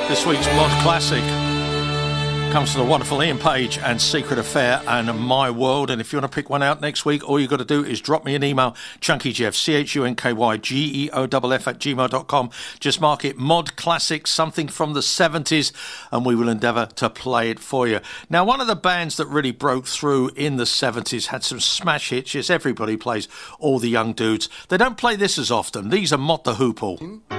This week's Mod Classic comes from the wonderful Ian Page and Secret Affair and My World. And if you want to pick one out next week, all you've got to do is drop me an email, chunkyjeff, chunkygeoff@gmail.com. Just mark it Mod Classic, something from the 70s, and we will endeavour to play it for you. Now, one of the bands that really broke through in the 70s had some smash hits. Yes, everybody plays All the Young Dudes. They don't play this as often. These are Mott the Hoople.